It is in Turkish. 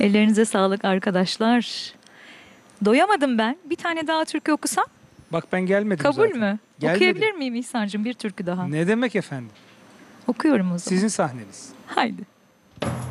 Ellerinize sağlık arkadaşlar. Doyamadım ben. Bir tane daha türkü okusam Bak ben gelmedim kabul zaten. mü? Gelmedim. Okuyabilir miyim İhsan'cığım bir türkü daha? Ne demek efendim? Okuyorum o zaman. Sizin sahneniz. Haydi.